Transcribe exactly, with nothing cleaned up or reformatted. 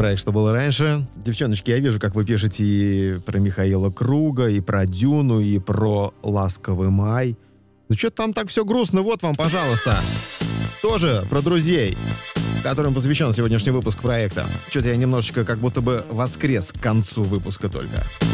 проект «Что было раньше». Девчоночки, я вижу, как вы пишете и про Михаила Круга, и про Дюну, и про «Ласковый май». Ну что там так все грустно? Вот вам, пожалуйста. Тоже про друзей, которым посвящен сегодняшний выпуск проекта. Что-то я немножечко как будто бы воскрес к концу выпуска только.